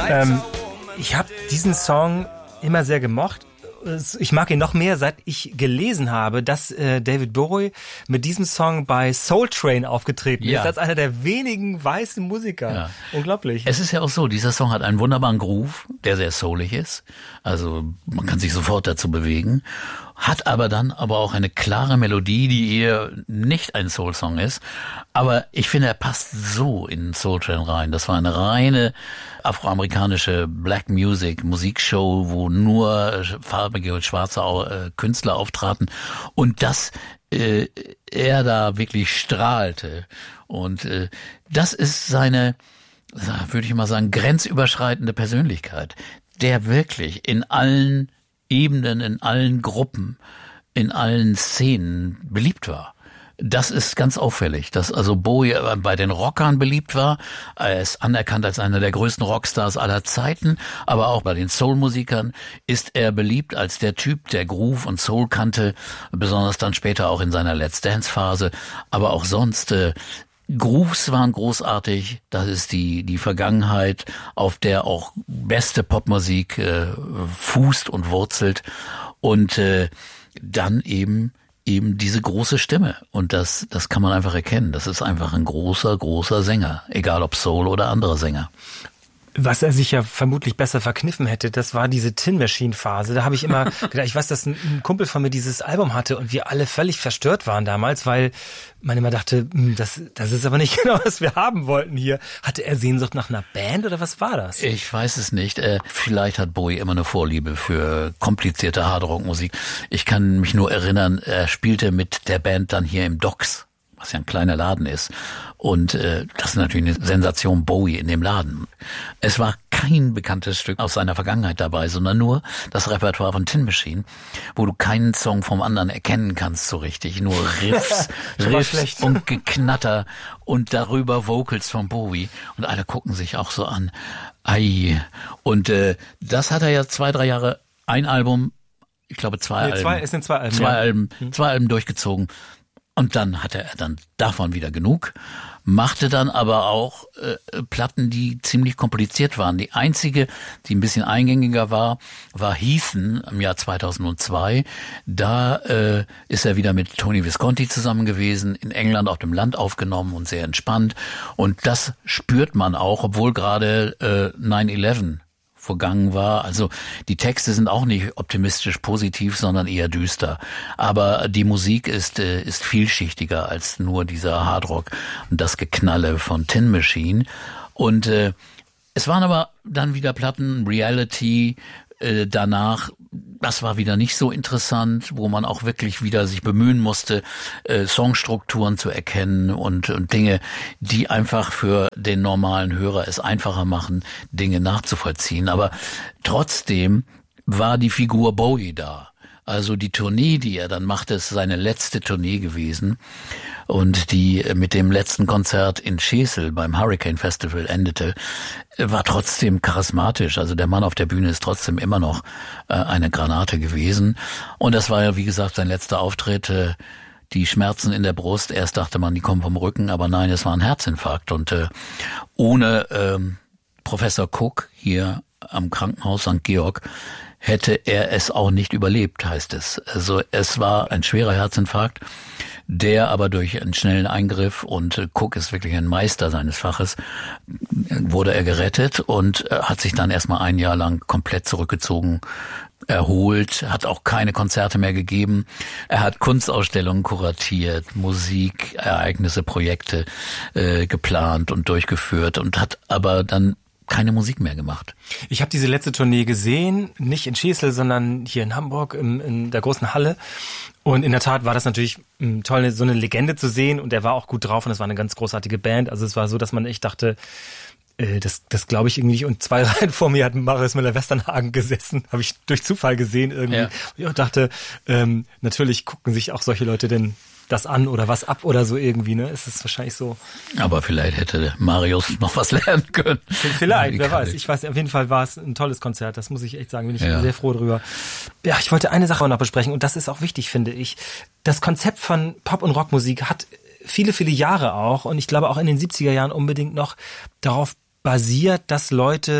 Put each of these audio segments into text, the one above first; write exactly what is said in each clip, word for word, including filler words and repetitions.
Ähm, ich habe diesen Song immer sehr gemocht. Ich mag ihn noch mehr, seit ich gelesen habe, dass äh, David Bowie mit diesem Song bei Soul Train aufgetreten ja. ist, als einer der wenigen weißen Musiker. Ja. Unglaublich. Es ist ja auch so, dieser Song hat einen wunderbaren Groove, der sehr soulig ist. Also man kann sich sofort dazu bewegen. Hat aber dann aber auch eine klare Melodie, die eher nicht ein Soul-Song ist. Aber ich finde, er passt so in Soul Train rein. Das war eine reine afroamerikanische Black Music Musikshow, wo nur farbige und schwarze äh, Künstler auftraten. Und dass äh, er da wirklich strahlte. Und äh, das ist seine, würde ich mal sagen, grenzüberschreitende Persönlichkeit, der wirklich in allen Ebenen, in allen Gruppen, in allen Szenen beliebt war. Das ist ganz auffällig, dass also Bowie bei den Rockern beliebt war. Er ist anerkannt als einer der größten Rockstars aller Zeiten, aber auch bei den Soul-Musikern ist er beliebt als der Typ, der Groove und Soul kannte, besonders dann später auch in seiner Let's Dance-Phase, aber auch sonst. Äh, Grooves waren großartig, das ist die die Vergangenheit, auf der auch beste Popmusik äh, fußt und wurzelt und äh, dann eben eben diese große Stimme und das das kann man einfach erkennen, das ist einfach ein großer, großer Sänger, egal ob Soul oder andere Sänger. Was er sich ja vermutlich besser verkniffen hätte, das war diese Tin Machine Phase. Da habe ich immer gedacht, ich weiß, dass ein Kumpel von mir dieses Album hatte und wir alle völlig verstört waren damals, weil man immer dachte, das, das ist aber nicht genau, was wir haben wollten hier. Hatte er Sehnsucht nach einer Band oder was war das? Ich weiß es nicht. Äh, vielleicht hat Bowie immer eine Vorliebe für komplizierte Hardrock-Musik. Ich kann mich nur erinnern, er spielte mit der Band dann hier im Docks, was ja ein kleiner Laden ist. Und äh, das ist natürlich eine Sensation, Bowie in dem Laden. Es war kein bekanntes Stück aus seiner Vergangenheit dabei, sondern nur das Repertoire von Tin Machine, wo du keinen Song vom anderen erkennen kannst so richtig. Nur Riffs, Riffs und Geknatter und darüber Vocals von Bowie. Und alle gucken sich auch so an. Ei. Und äh, das hat er ja zwei, drei Jahre, ein Album, ich glaube zwei nee, Alben. Zwei, es sind zwei Alben. Zwei ja. Alben, zwei Alben durchgezogen. Und dann hatte er dann davon wieder genug, machte dann aber auch äh, Platten, die ziemlich kompliziert waren. Die einzige, die ein bisschen eingängiger war, war Heathen im Jahr zweitausendzwei. Da äh, ist er wieder mit Tony Visconti zusammen gewesen, in England auf dem Land aufgenommen und sehr entspannt. Und das spürt man auch, obwohl gerade äh, nine eleven vergangen war. Also die Texte sind auch nicht optimistisch positiv, sondern eher düster. Aber die Musik ist äh, ist vielschichtiger als nur dieser Hardrock und das Geknalle von Tin Machine. Und äh, es waren aber dann wieder Platten, Reality, äh, danach, das war wieder nicht so interessant, wo man auch wirklich wieder sich bemühen musste, äh, Songstrukturen zu erkennen und, und Dinge, die einfach für den normalen Hörer es einfacher machen, Dinge nachzuvollziehen. Aber trotzdem war die Figur Bowie da. Also die Tournee, die er dann machte, ist seine letzte Tournee gewesen und die mit dem letzten Konzert in Schesel beim Hurricane Festival endete, war trotzdem charismatisch. Also der Mann auf der Bühne ist trotzdem immer noch äh, eine Granate gewesen. Und das war ja, wie gesagt, sein letzter Auftritt. Äh, die Schmerzen in der Brust, erst dachte man, die kommen vom Rücken, aber nein, es war ein Herzinfarkt. Und äh, ohne äh, Professor Cook hier am Krankenhaus Sankt Georg hätte er es auch nicht überlebt, heißt es. Also es war ein schwerer Herzinfarkt, der aber durch einen schnellen Eingriff, und Cook ist wirklich ein Meister seines Faches, wurde er gerettet und hat sich dann erstmal ein Jahr lang komplett zurückgezogen, erholt, hat auch keine Konzerte mehr gegeben. Er hat Kunstausstellungen kuratiert, Musik, Ereignisse, Projekte äh, geplant und durchgeführt und hat aber dann keine Musik mehr gemacht. Ich habe diese letzte Tournee gesehen, nicht in Schesel, sondern hier in Hamburg in, in der großen Halle. Und in der Tat war das natürlich m, toll, so eine Legende zu sehen. Und er war auch gut drauf und es war eine ganz großartige Band. Also es war so, dass man echt dachte, äh, das, das glaube ich irgendwie nicht. Und zwei Reihen vor mir hat Marius Müller-Westernhagen gesessen, habe ich durch Zufall gesehen irgendwie. Ja. Und ich dachte, ähm, natürlich gucken sich auch solche Leute denn das an oder was ab oder so irgendwie, ne? Es ist wahrscheinlich so. Aber vielleicht hätte Marius noch was lernen können. Vielleicht, wer weiß. Ich weiß, auf jeden Fall war es ein tolles Konzert. Das muss ich echt sagen, bin ich ja. sehr froh drüber. Ja, ich wollte eine Sache noch besprechen und das ist auch wichtig, finde ich. Das Konzept von Pop- und Rockmusik hat viele, viele Jahre auch und ich glaube auch in den siebziger Jahren unbedingt noch darauf basiert, dass Leute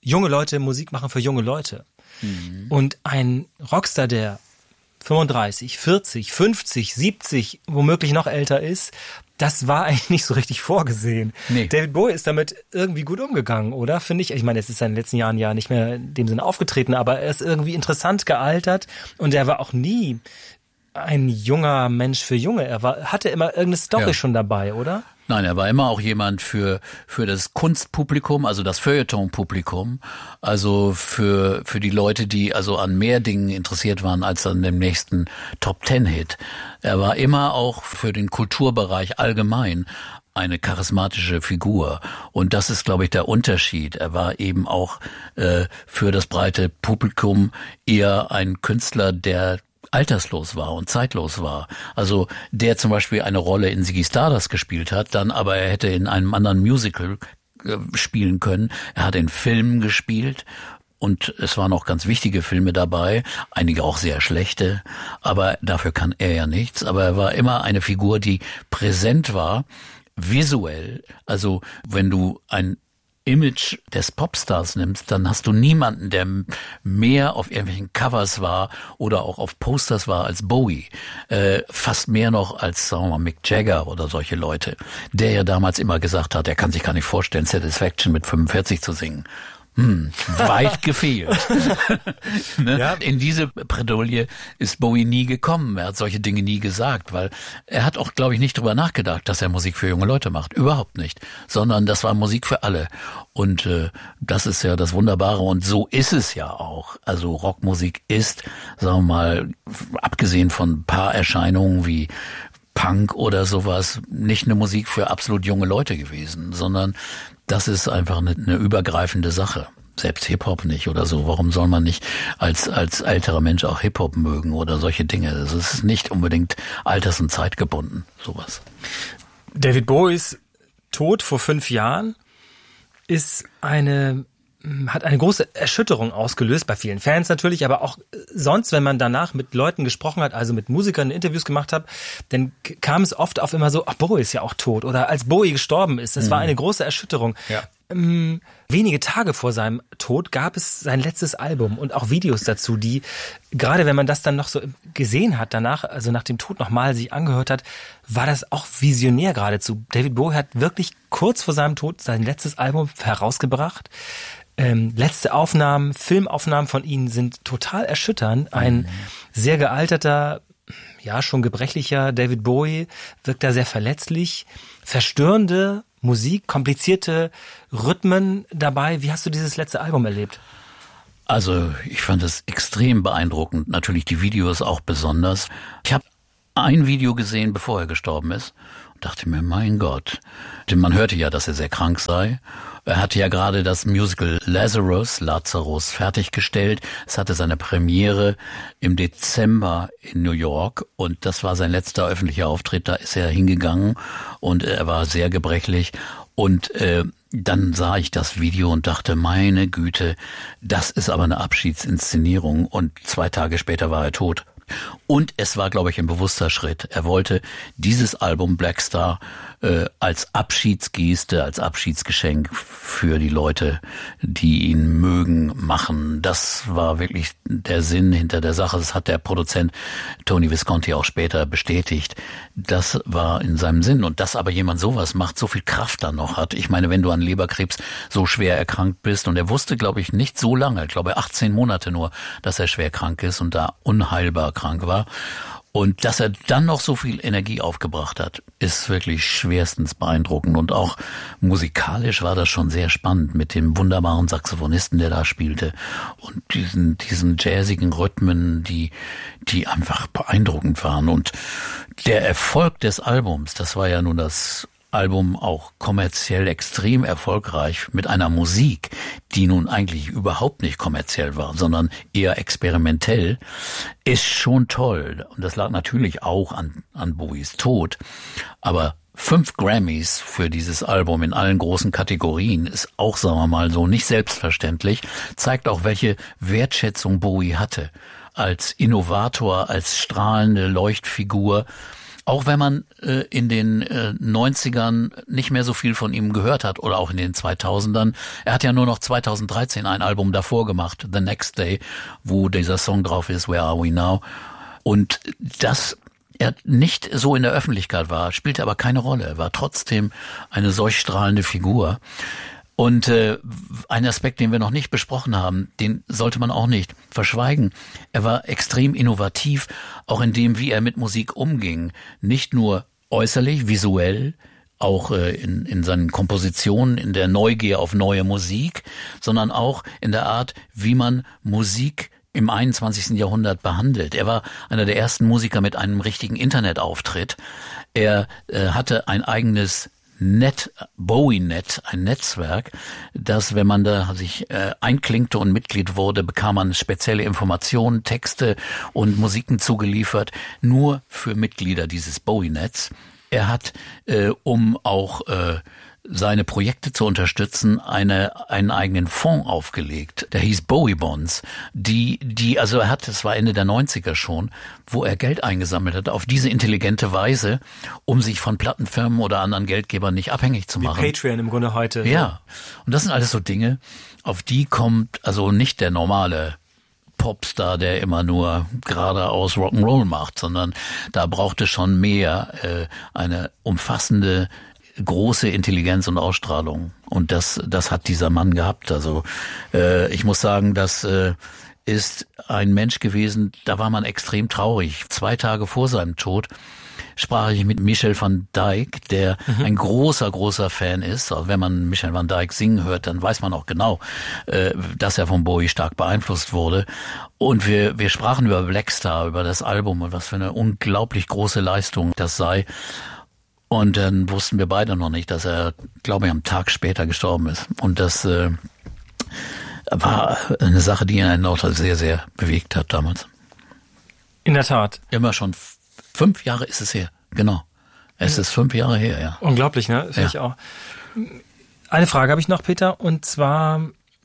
junge Leute Musik machen für junge Leute. Mhm. Und ein Rockstar, der fünfunddreißig, vierzig, fünfzig, siebzig, womöglich noch älter ist, das war eigentlich nicht so richtig vorgesehen. Nee. David Bowie ist damit irgendwie gut umgegangen, oder? Finde ich. Ich meine, es ist in den letzten Jahren ja nicht mehr in dem Sinne aufgetreten, aber er ist irgendwie interessant gealtert und er war auch nie ein junger Mensch für Junge. Er war, hatte immer irgendeine Story ja. schon dabei, oder? Nein, er war immer auch jemand für für das Kunstpublikum, also das Feuilleton-Publikum, also für für die Leute, die also an mehr Dingen interessiert waren als an dem nächsten Top-Ten-Hit. Er war immer auch für den Kulturbereich allgemein eine charismatische Figur. Und das ist, glaube ich, der Unterschied. Er war eben auch äh, für das breite Publikum eher ein Künstler, der alterslos war und zeitlos war. Also der zum Beispiel eine Rolle in Ziggy Stardust gespielt hat, dann aber er hätte in einem anderen Musical äh, spielen können. Er hat in Filmen gespielt und es waren auch ganz wichtige Filme dabei, einige auch sehr schlechte, aber dafür kann er ja nichts. Aber er war immer eine Figur, die präsent war, visuell. Also wenn du ein Image des Popstars nimmst, dann hast du niemanden, der mehr auf irgendwelchen Covers war oder auch auf Posters war als Bowie. Äh, fast mehr noch als, sagen wir mal, Mick Jagger oder solche Leute. Der ja damals immer gesagt hat, er kann sich gar nicht vorstellen, Satisfaction mit fünfundvierzig zu singen. Hm, weit gefehlt. ne? Ja. In diese Bredouille ist Bowie nie gekommen. Er hat solche Dinge nie gesagt, weil er hat auch, glaube ich, nicht drüber nachgedacht, dass er Musik für junge Leute macht. Überhaupt nicht. Sondern das war Musik für alle. Und äh, das ist ja das Wunderbare. Und so ist es ja auch. Also Rockmusik ist, sagen wir mal, abgesehen von ein paar Erscheinungen wie Punk oder sowas, nicht eine Musik für absolut junge Leute gewesen, sondern das ist einfach eine, eine übergreifende Sache. Selbst Hip-Hop nicht oder so. Warum soll man nicht als als älterer Mensch auch Hip-Hop mögen oder solche Dinge? Das ist nicht unbedingt alters- und zeitgebunden, sowas. David Bowies Tod vor fünf Jahren ist eine hat eine große Erschütterung ausgelöst, bei vielen Fans natürlich, aber auch sonst, wenn man danach mit Leuten gesprochen hat, also mit Musikern Interviews gemacht hat, dann kam es oft auf immer so, ach, Bowie ist ja auch tot oder als Bowie gestorben ist. Das mhm. war eine große Erschütterung. Ja. Ähm, wenige Tage vor seinem Tod gab es sein letztes Album und auch Videos dazu, die, gerade wenn man das dann noch so gesehen hat danach, also nach dem Tod nochmal sich angehört hat, war das auch visionär geradezu. David Bowie hat wirklich kurz vor seinem Tod sein letztes Album herausgebracht. Ähm, letzte Aufnahmen, Filmaufnahmen von ihnen sind total erschütternd. Ein mhm. sehr gealterter, ja schon gebrechlicher David Bowie wirkt da sehr verletzlich. Verstörende Musik, komplizierte Rhythmen dabei. Wie hast du dieses letzte Album erlebt? Also ich fand es extrem beeindruckend. Natürlich die Videos auch besonders. Ich habe ein Video gesehen, bevor er gestorben ist. Dachte mir, mein Gott. Denn man hörte ja, dass er sehr krank sei. Er hatte ja gerade das Musical Lazarus, Lazarus, fertiggestellt. Es hatte seine Premiere im Dezember in New York und das war sein letzter öffentlicher Auftritt. Da ist er hingegangen und er war sehr gebrechlich. Und äh, dann sah ich das Video und dachte, meine Güte, das ist aber eine Abschiedsinszenierung. Und zwei Tage später war er tot. Und es war, glaube ich, ein bewusster Schritt. Er wollte dieses Album Black Star äh, als Abschiedsgeste, als Abschiedsgeschenk für die Leute, die ihn mögen, machen. Das war wirklich der Sinn hinter der Sache. Das hat der Produzent Tony Visconti auch später bestätigt. Das war in seinem Sinn. Und dass aber jemand sowas macht, so viel Kraft dann noch hat. Ich meine, wenn du an Leberkrebs so schwer erkrankt bist, und er wusste, glaube ich, nicht so lange, ich glaube achtzehn Monate nur, dass er schwer krank ist und da unheilbar krank war. Und dass er dann noch so viel Energie aufgebracht hat, ist wirklich schwerstens beeindruckend. Und auch musikalisch war das schon sehr spannend mit dem wunderbaren Saxophonisten, der da spielte. Und diesen, diesen jazzigen Rhythmen, die, die einfach beeindruckend waren. Und der Erfolg des Albums, das war ja nun das Album auch kommerziell extrem erfolgreich mit einer Musik, die nun eigentlich überhaupt nicht kommerziell war, sondern eher experimentell, ist schon toll. Und das lag natürlich auch an, an Bowies Tod. Aber fünf Grammys für dieses Album in allen großen Kategorien ist auch, sagen wir mal so, nicht selbstverständlich, zeigt auch, welche Wertschätzung Bowie hatte. Als Innovator, als strahlende Leuchtfigur, Auch wenn man äh, in den äh, neunzigern nicht mehr so viel von ihm gehört hat oder auch in den zweitausendern. Er hat ja nur noch zweitausenddreizehn ein Album davor gemacht, The Next Day, wo dieser Song drauf ist, Where Are We Now? Und dass er nicht so in der Öffentlichkeit war, spielte aber keine Rolle. Er war trotzdem eine solch strahlende Figur. Und äh, ein Aspekt, den wir noch nicht besprochen haben, den sollte man auch nicht verschweigen. Er war extrem innovativ, auch in dem, wie er mit Musik umging. Nicht nur äußerlich, visuell, auch äh, in, in seinen Kompositionen, in der Neugier auf neue Musik, sondern auch in der Art, wie man Musik im einundzwanzigsten Jahrhundert behandelt. Er war einer der ersten Musiker mit einem richtigen Internetauftritt. Er äh, hatte ein eigenes Net, Bowie-Net, ein Netzwerk, das, wenn man da sich äh, einklinkte und Mitglied wurde, bekam man spezielle Informationen, Texte und Musiken zugeliefert, nur für Mitglieder dieses Bowie-Nets. Er hat, äh, um auch äh, seine Projekte zu unterstützen, eine, einen eigenen Fonds aufgelegt. Der hieß Bowie Bonds. Die, die, also er hat, es war Ende der neunziger schon, wo er Geld eingesammelt hat, auf diese intelligente Weise, um sich von Plattenfirmen oder anderen Geldgebern nicht abhängig zu machen. Wie Patreon im Grunde heute. Ja. Und das sind alles so Dinge, auf die kommt also nicht der normale Popstar, der immer nur geradeaus Rock'n'Roll macht, sondern da braucht es schon mehr, äh, eine umfassende große Intelligenz und Ausstrahlung. Und das, das hat dieser Mann gehabt. Also äh, ich muss sagen, das äh, ist ein Mensch gewesen, da war man extrem traurig. Zwei Tage vor seinem Tod sprach ich mit Michel van Dijk, der mhm. ein großer, großer Fan ist. Also wenn man Michel van Dijk singen hört, dann weiß man auch genau, äh, dass er von Bowie stark beeinflusst wurde. Und wir, wir sprachen über Black Star, über das Album und was für eine unglaublich große Leistung das sei. Und dann wussten wir beide noch nicht, dass er, glaube ich, am Tag später gestorben ist. Und das äh, war eine Sache, die ihn auch sehr, sehr bewegt hat damals. In der Tat. Immer schon f- fünf Jahre ist es her, genau. Es ja. ist fünf Jahre her, ja. Unglaublich, ne? Finde ja. ich auch. Eine Frage habe ich noch, Peter, und zwar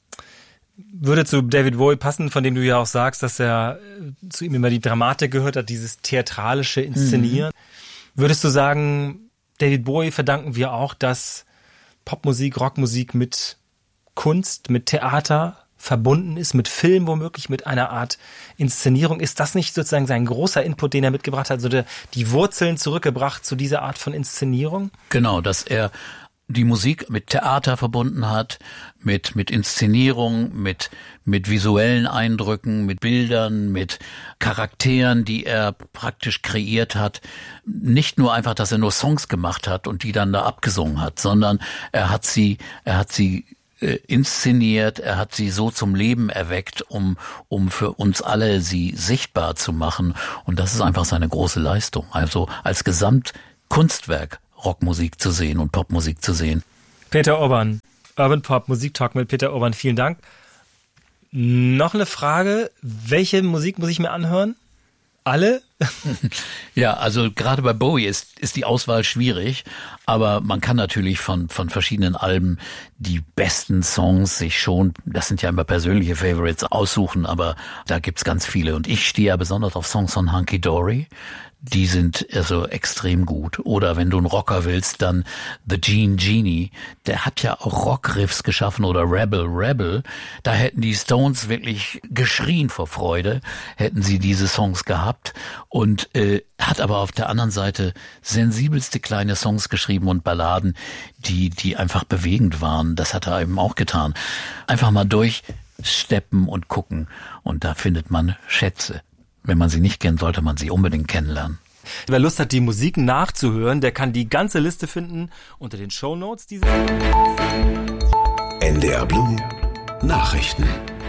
würde zu David Bowie passen, von dem du ja auch sagst, dass er zu ihm immer die Dramatik gehört hat, dieses theatralische Inszenieren. Mhm. Würdest du sagen, David Bowie verdanken wir auch, dass Popmusik, Rockmusik mit Kunst, mit Theater verbunden ist, mit Film womöglich, mit einer Art Inszenierung? Ist das nicht sozusagen sein großer Input, den er mitgebracht hat, so der, die Wurzeln zurückgebracht zu dieser Art von Inszenierung? Genau, dass er die Musik mit Theater verbunden hat, mit mit Inszenierung, mit mit visuellen Eindrücken, mit Bildern, mit Charakteren, die er praktisch kreiert hat. Nicht nur einfach, dass er nur Songs gemacht hat und die dann da abgesungen hat, sondern er hat sie er hat sie äh, inszeniert, er hat sie so zum Leben erweckt, um um für uns alle sie sichtbar zu machen, und das ist einfach seine große Leistung. Also als Gesamtkunstwerk Rockmusik zu sehen und Popmusik zu sehen. Peter Urban, Urban Pop Musik Talk mit Peter Urban, vielen Dank. Noch eine Frage, welche Musik muss ich mir anhören? Alle? Ja, also gerade bei Bowie ist ist die Auswahl schwierig, aber man kann natürlich von von verschiedenen Alben die besten Songs sich schon, das sind ja immer persönliche Favorites, aussuchen, aber da gibt's ganz viele, und ich stehe ja besonders auf Songs von Hunky Dory. Die sind also extrem gut. Oder wenn du einen Rocker willst, dann The Gene Genie. Der hat ja auch Rockriffs geschaffen, oder Rebel Rebel. Da hätten die Stones wirklich geschrien vor Freude, hätten sie diese Songs gehabt. Und äh, hat aber auf der anderen Seite sensibelste kleine Songs geschrieben und Balladen, die die einfach bewegend waren. Das hat er eben auch getan. Einfach mal durchsteppen und gucken. Und da findet man Schätze. Wenn man sie nicht kennt, sollte man sie unbedingt kennenlernen. Wer Lust hat, die Musik nachzuhören, der kann die ganze Liste finden unter den Shownotes dieses N D R Blue Nachrichten.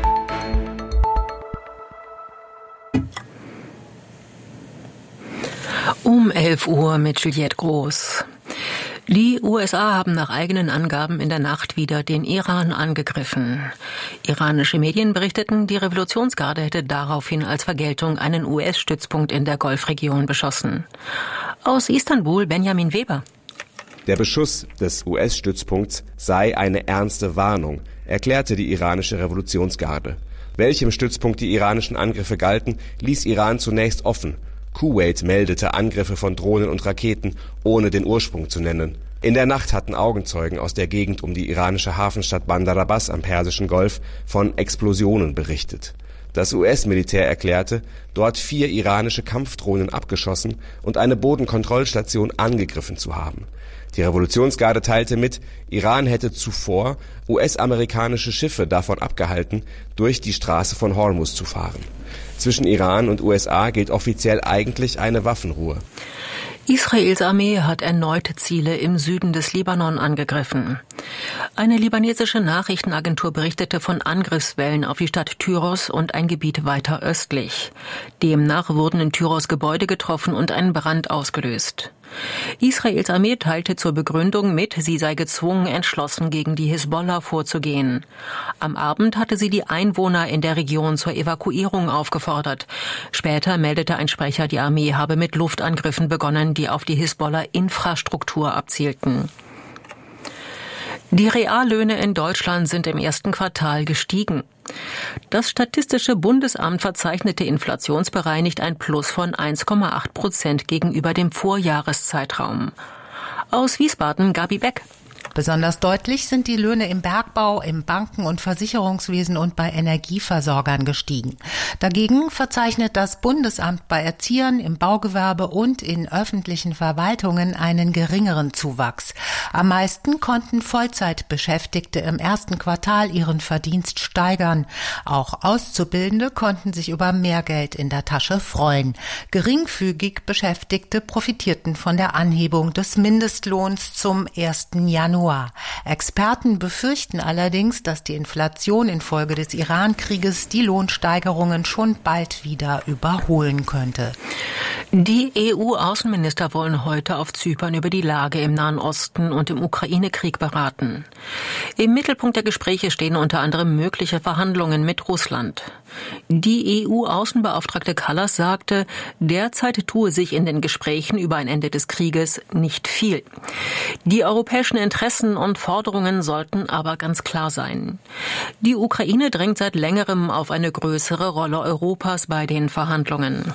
Um elf Uhr mit Juliette Groß. Die U S A haben nach eigenen Angaben in der Nacht wieder den Iran angegriffen. Iranische Medien berichteten, die Revolutionsgarde hätte daraufhin als Vergeltung einen U S-Stützpunkt in der Golfregion beschossen. Aus Istanbul Benjamin Weber. Der Beschuss des U S-Stützpunkts sei eine ernste Warnung, erklärte die iranische Revolutionsgarde. Welchem Stützpunkt die iranischen Angriffe galten, ließ Iran zunächst offen. Kuwait meldete Angriffe von Drohnen und Raketen, ohne den Ursprung zu nennen. In der Nacht hatten Augenzeugen aus der Gegend um die iranische Hafenstadt Bandar Abbas am Persischen Golf von Explosionen berichtet. Das U S-Militär erklärte, dort vier iranische Kampfdrohnen abgeschossen und eine Bodenkontrollstation angegriffen zu haben. Die Revolutionsgarde teilte mit, Iran hätte zuvor U S-amerikanische Schiffe davon abgehalten, durch die Straße von Hormuz zu fahren. Zwischen Iran und U S A gilt offiziell eigentlich eine Waffenruhe. Israels Armee hat erneut Ziele im Süden des Libanon angegriffen. Eine libanesische Nachrichtenagentur berichtete von Angriffswellen auf die Stadt Tyros und ein Gebiet weiter östlich. Demnach wurden in Tyros Gebäude getroffen und ein Brand ausgelöst. Israels Armee teilte zur Begründung mit, sie sei gezwungen, entschlossen gegen die Hisbollah vorzugehen. Am Abend hatte sie die Einwohner in der Region zur Evakuierung aufgefordert. Später meldete ein Sprecher, die Armee habe mit Luftangriffen begonnen, die auf die Hisbollah-Infrastruktur abzielten. Die Reallöhne in Deutschland sind im ersten Quartal gestiegen. Das Statistische Bundesamt verzeichnete inflationsbereinigt ein Plus von eins Komma acht Prozent gegenüber dem Vorjahreszeitraum. Aus Wiesbaden, Gabi Beck. Besonders deutlich sind die Löhne im Bergbau, im Banken- und Versicherungswesen und bei Energieversorgern gestiegen. Dagegen verzeichnet das Bundesamt bei Erziehern, im Baugewerbe und in öffentlichen Verwaltungen einen geringeren Zuwachs. Am meisten konnten Vollzeitbeschäftigte im ersten Quartal ihren Verdienst steigern. Auch Auszubildende konnten sich über mehr Geld in der Tasche freuen. Geringfügig Beschäftigte profitierten von der Anhebung des Mindestlohns zum ersten Januar. Experten befürchten allerdings, dass die Inflation infolge des Iran-Krieges die Lohnsteigerungen schon bald wieder überholen könnte. Die E U-Außenminister wollen heute auf Zypern über die Lage im Nahen Osten und im Ukraine-Krieg beraten. Im Mittelpunkt der Gespräche stehen unter anderem mögliche Verhandlungen mit Russland. Die E U-Außenbeauftragte Kallas sagte, derzeit tue sich in den Gesprächen über ein Ende des Krieges nicht viel. Die europäischen Interessen und Forderungen sollten aber ganz klar sein. Die Ukraine drängt seit längerem auf eine größere Rolle Europas bei den Verhandlungen.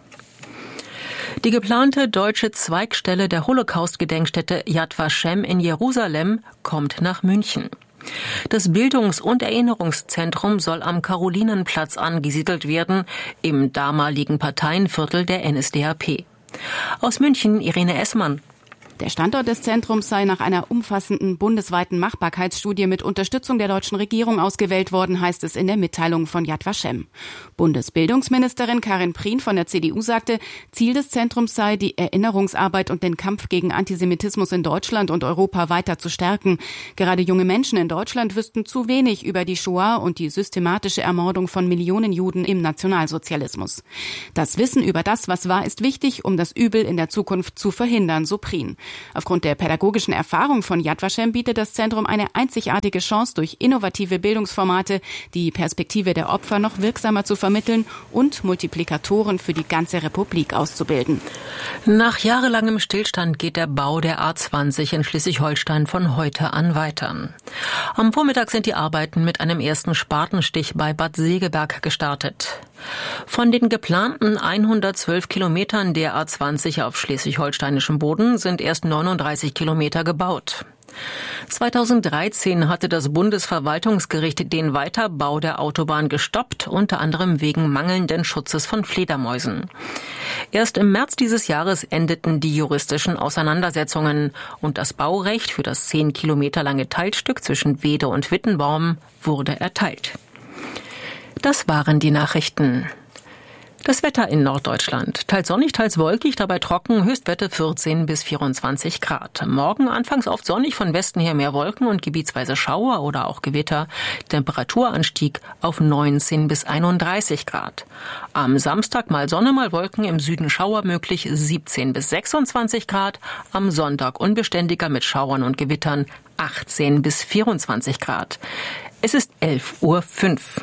Die geplante deutsche Zweigstelle der Holocaust-Gedenkstätte Yad Vashem in Jerusalem kommt nach München. Das Bildungs- und Erinnerungszentrum soll am Karolinenplatz angesiedelt werden, im damaligen Parteienviertel der N S D A P. Aus München, Irene Essmann. Der Standort des Zentrums sei nach einer umfassenden bundesweiten Machbarkeitsstudie mit Unterstützung der deutschen Regierung ausgewählt worden, heißt es in der Mitteilung von Yad Vashem. Bundesbildungsministerin Karin Prien von der C D U sagte, Ziel des Zentrums sei, die Erinnerungsarbeit und den Kampf gegen Antisemitismus in Deutschland und Europa weiter zu stärken. Gerade junge Menschen in Deutschland wüssten zu wenig über die Shoah und die systematische Ermordung von Millionen Juden im Nationalsozialismus. Das Wissen über das, was war, ist wichtig, um das Übel in der Zukunft zu verhindern, so Prien. Aufgrund der pädagogischen Erfahrung von Yad Vashem bietet das Zentrum eine einzigartige Chance, durch innovative Bildungsformate die Perspektive der Opfer noch wirksamer zu vermitteln und Multiplikatoren für die ganze Republik auszubilden. Nach jahrelangem Stillstand geht der Bau der A zwanzig in Schleswig-Holstein von heute an weiter. Am Vormittag sind die Arbeiten mit einem ersten Spatenstich bei Bad Segeberg gestartet. Von den geplanten hundertzwölf Kilometern der A zwanzig auf schleswig-holsteinischem Boden sind erst neununddreißig Kilometer gebaut. zweitausenddreizehn hatte das Bundesverwaltungsgericht den Weiterbau der Autobahn gestoppt, unter anderem wegen mangelnden Schutzes von Fledermäusen. Erst im März dieses Jahres endeten die juristischen Auseinandersetzungen und das Baurecht für das zehn Kilometer lange Teilstück zwischen Wede und Wittenbaum wurde erteilt. Das waren die Nachrichten. Das Wetter in Norddeutschland. Teils sonnig, teils wolkig, dabei trocken, Höchstwerte vierzehn bis vierundzwanzig Grad. Morgen anfangs oft sonnig, von Westen her mehr Wolken und gebietsweise Schauer oder auch Gewitter. Temperaturanstieg auf neunzehn bis einunddreißig Grad. Am Samstag mal Sonne, mal Wolken, im Süden Schauer möglich, siebzehn bis sechsundzwanzig Grad. Am Sonntag unbeständiger mit Schauern und Gewittern, achtzehn bis vierundzwanzig Grad. Es ist elf Uhr fünf.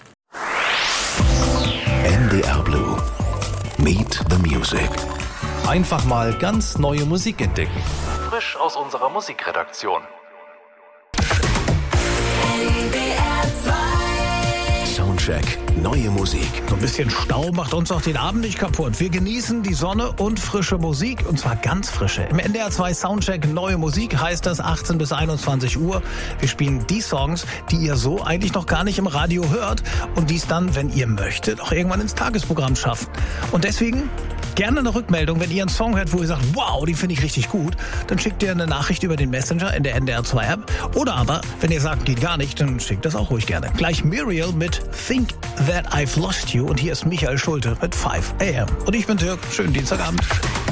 N D R Blue. Meet the Music. Einfach mal ganz neue Musik entdecken. Frisch aus unserer Musikredaktion. Soundcheck Soundcheck. Neue Musik. So ein bisschen Stau macht uns auch den Abend nicht kaputt. Wir genießen die Sonne und frische Musik, und zwar ganz frische. Im N D R zwei Soundcheck Neue Musik heißt das achtzehn bis einundzwanzig Uhr. Wir spielen die Songs, die ihr so eigentlich noch gar nicht im Radio hört und dies dann, wenn ihr möchtet, auch irgendwann ins Tagesprogramm schaffen. Und deswegen gerne eine Rückmeldung, wenn ihr einen Song hört, wo ihr sagt, wow, die finde ich richtig gut, dann schickt ihr eine Nachricht über den Messenger in der N D R zwei App. Oder aber, wenn ihr sagt, geht gar nicht, dann schickt das auch ruhig gerne. Gleich Muriel mit Think That I've Lost You, und hier ist Michael Schulte mit five a m. Und ich bin Dirk, schönen Dienstagabend.